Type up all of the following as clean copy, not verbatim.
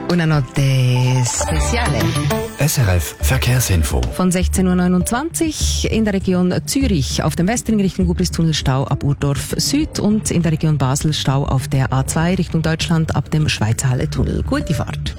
Una notte speciale. SRF Verkehrsinfo. Von 16.29 Uhr in der Region Zürich auf dem Westring Richtung Gubristunnel Stau ab Urdorf Süd und in der Region Basel Stau auf der A2 Richtung Deutschland ab dem Schweizer Halle-Tunnel. Gute Fahrt.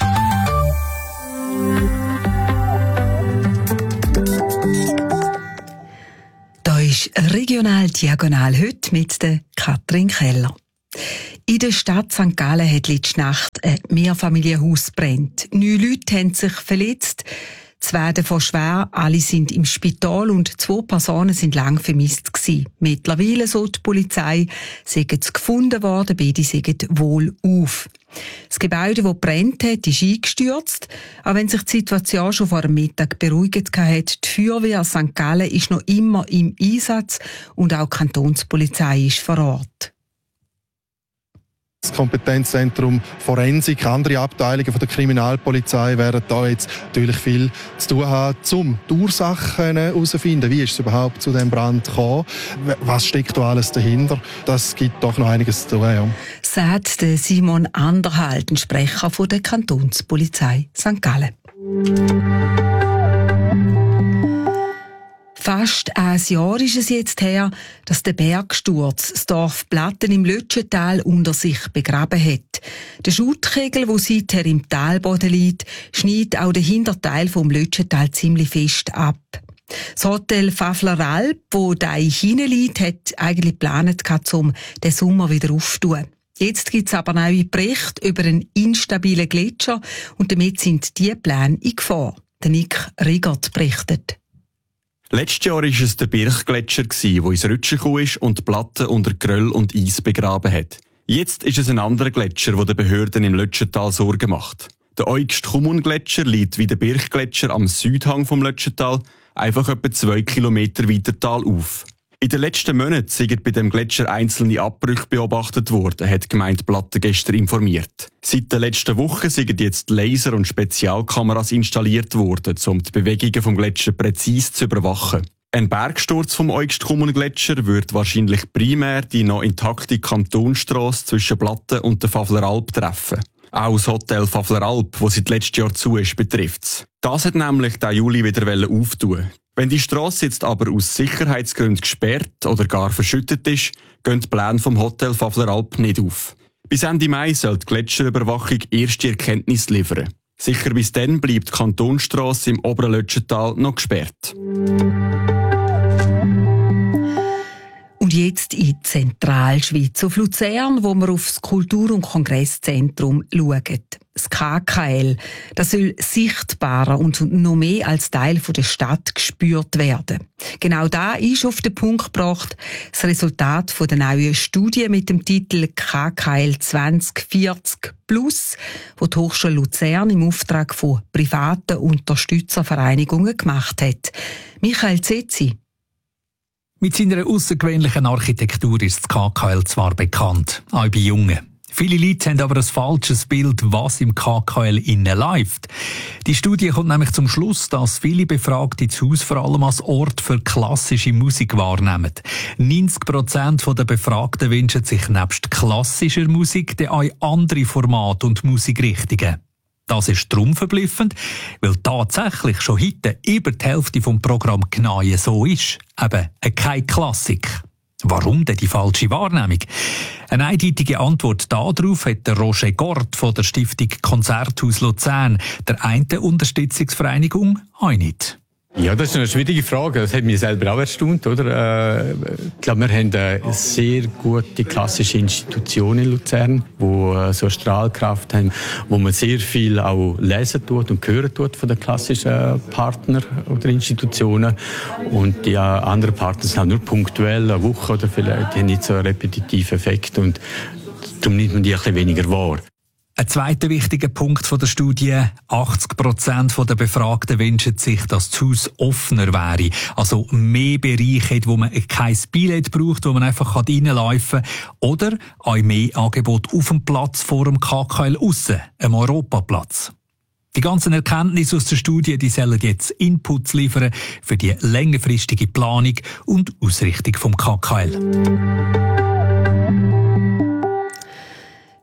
Da ist regional diagonal heute mit der Katrin Keller. In der Stadt St. Gallen hat letzte Nacht ein Mehrfamilienhaus gebrannt. 9 Leute haben sich verletzt, 2 davon schwer, alle sind im Spital und 2 Personen sind lang vermisst gewesen. Mittlerweile, so die Polizei, sind sie gefunden worden, beide sind wohl auf. Das Gebäude, das gebrannt hat, ist eingestürzt. Auch wenn sich die Situation schon vor dem Mittag beruhigt hat, die Feuerwehr St. Gallen ist noch immer im Einsatz und auch die Kantonspolizei ist vor Ort. Das Kompetenzzentrum Forensik, andere Abteilungen von der Kriminalpolizei werden da jetzt natürlich viel zu tun haben, um die Ursachen herauszufinden. Wie ist es überhaupt zu diesem Brand gekommen? Was steckt da alles dahinter? Das gibt doch noch einiges zu tun. Ja. Sagt Simon Anderhalt, ein Sprecher von der Kantonspolizei St. Gallen. Fast ein Jahr ist es jetzt her, dass der Bergsturz das Dorf Platten im Lötschental unter sich begraben hat. Der Schuttkegel, der seither im Talboden liegt, schneidet auch den Hinterteil vom Lötschental ziemlich fest ab. Das Hotel Pfäffleralp, wo da hineinliegt, hat eigentlich geplant, um den Sommer wieder aufzutun. Jetzt gibt es aber neue Berichte über einen instabilen Gletscher und damit sind diese Pläne in Gefahr. Der Nick Riegert berichtet. Letztes Jahr war es der Birchgletscher, der ins Rutschen gekommen ist und die Platten unter Geröll und Eis begraben hat. Jetzt ist es ein anderer Gletscher, der den Behörden im Lötschental Sorgen macht. Der Eugst-Kumun-Gletscher liegt wie der Birchgletscher am Südhang vom Lötschental, einfach etwa 2 Kilometer weiter talauf. In den letzten Monaten sind bei dem Gletscher einzelne Abbrüche beobachtet worden, hat die Gemeinde Platten gestern informiert. Seit der letzten Woche sind jetzt Laser- und Spezialkameras installiert worden, um die Bewegungen vom Gletscher präzise zu überwachen. Ein Bergsturz vom Eugst-Kumun-Gletscher wird wahrscheinlich primär die noch intakte Kantonstrasse zwischen Platten und der Pfäffleralp treffen. Auch das Hotel Pfäffleralp, das seit letztem Jahr zu ist, betrifft es. Das hat nämlich den Juli wieder auftun. Wenn die Strasse jetzt aber aus Sicherheitsgründen gesperrt oder gar verschüttet ist, gehen die Pläne vom Hotel Pfäffleralp nicht auf. Bis Ende Mai soll die Gletscherüberwachung erste Erkenntnisse liefern. Sicher bis dann bleibt die Kantonsstrasse im oberen Lötschental noch gesperrt. Und jetzt in die Zentralschweiz, auf Luzern, wo wir auf das Kultur- und Kongresszentrum schauen. Das KKL, das soll sichtbarer und noch mehr als Teil der Stadt gespürt werden. Genau da ist auf den Punkt gebracht das Resultat der neuen Studie mit dem Titel KKL 2040 Plus, die die Hochschule Luzern im Auftrag von privaten Unterstützervereinigungen gemacht hat. Michael Zetzi. Mit seiner außergewöhnlichen Architektur ist das KKL zwar bekannt, auch bei Jungen. Viele Leute haben aber ein falsches Bild, was im KKL innen läuft. Die Studie kommt nämlich zum Schluss, dass viele Befragte das Haus vor allem als Ort für klassische Musik wahrnehmen. 90% der Befragten wünschen sich nebst klassischer Musik dann auch andere Formate und Musikrichtungen. Das ist darum verblüffend, weil tatsächlich schon heute über die Hälfte vom Programm genau so ist. Eben keine Klassik. Warum denn die falsche Wahrnehmung? Eine eindeutige Antwort darauf hat der Roger Gort von der Stiftung Konzerthaus Luzern, der einen Unterstützungsvereinigung, auch nicht. Ja, das ist eine schwierige Frage. Das hat mich selber auch erstaunt, oder? Ich glaube, wir haben eine sehr gute klassische Institution in Luzern, die so Strahlkraft haben, wo man sehr viel auch lesen tut und hören tut von den klassischen Partnern oder Institutionen. Und die anderen Partner sind auch nur punktuell, eine Woche oder vielleicht, die haben nicht so einen repetitiven Effekt und darum nimmt man die ein bisschen weniger wahr. Ein zweiter wichtiger Punkt der Studie: 80% der Befragten wünschen sich, dass das Haus offener wäre. Also mehr Bereiche hat, wo man kein Billett braucht, wo man einfach reinlaufen kann. Oder auch mehr Angebote auf dem Platz vor dem KKL aussen, am Europaplatz. Die ganzen Erkenntnisse aus der Studie, die sollen jetzt Inputs liefern für die längerfristige Planung und Ausrichtung vom KKL.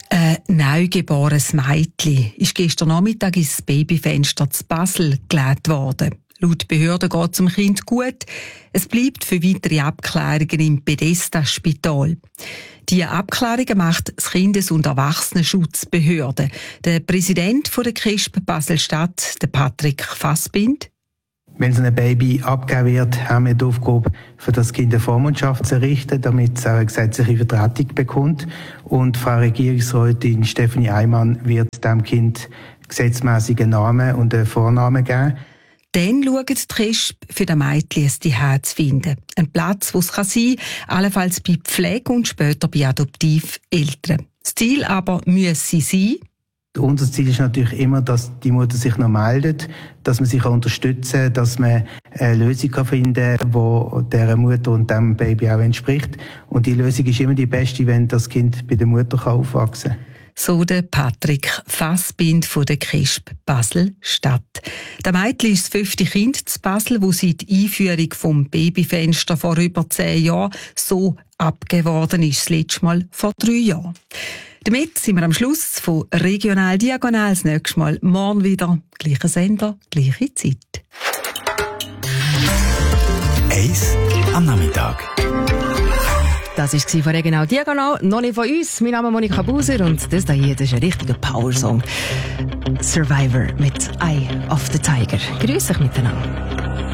neugeborenes Mädchen ist gestern Nachmittag ins Babyfenster zu Basel gelegt worden. Laut Behörden geht es dem Kind gut. Es bleibt für weitere Abklärungen im Bethesda-Spital. Diese Abklärungen macht das Kindes- und Erwachsenenschutzbehörde. Der Präsident der KRISP Basel-Stadt, der Patrick Fassbind. Wenn so ein Baby abgegeben wird, haben wir die Aufgabe, für das Kind eine Vormundschaft zu errichten, damit es auch eine gesetzliche Vertretung bekommt. Und Frau Regierungsrätin Stefanie Eimann wird dem Kind gesetzmäßigen Namen und einen Vornamen geben. Dann schaut die KRISP für das Mädchen ein Zuhause zu finden. Ein Platz, wo es sein kann, allenfalls bei Pflege und später bei Adoptiveltern. Das Ziel aber müsse sein, unser Ziel ist natürlich immer, dass die Mutter sich noch meldet, dass man sich unterstützen kann, dass man eine Lösung finden kann, die dieser Mutter und dem Baby auch entspricht. Und die Lösung ist immer die beste, wenn das Kind bei der Mutter aufwachsen kann. So der Patrick Fassbind von der KRISP Basel-Stadt. Der Mädchen ist das 5. Kind zu Basel, wo seit Einführung vom Babyfenster vor über 10 Jahren so abgegeben worden ist, das letzte Mal vor 3 Jahren. Damit sind wir am Schluss von Regional Diagonal. Das nächste Mal morgen wieder. Gleicher Sender, gleiche Zeit. 1 am Nachmittag. Das war von Regional Diagonal. Noch nicht von uns. Mein Name ist Monika Buser und das hier ist ein richtiger Power-Song. Survivor mit Eye of the Tiger. Grüß euch miteinander.